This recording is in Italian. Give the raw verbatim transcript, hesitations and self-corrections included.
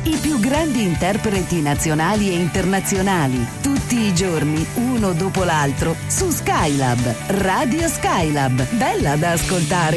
I più grandi interpreti nazionali e internazionali, tutti i giorni, uno dopo l'altro, su Skylab, Radio Skylab. Bella da ascoltare.